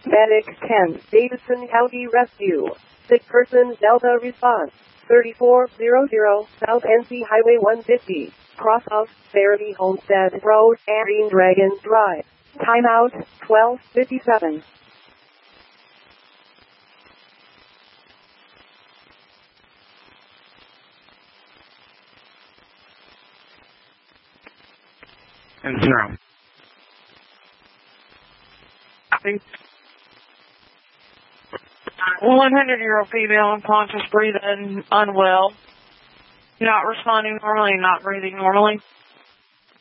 Medic 10, Davidson County Rescue. Sick person, Delta response. 3400 South NC Highway 150. Cross of Fairview Homestead Road, Green Dragon Drive. Timeout, 12:57. And 0. 100-year-old female unconscious, breathing unwell. Not responding normally, not breathing normally.